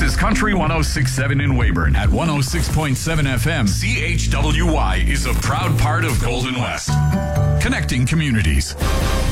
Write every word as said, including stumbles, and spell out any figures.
is Country one oh six point seven in Weyburn. At one oh six point seven F M, C H W Y is a proud part of Golden West. Connecting communities.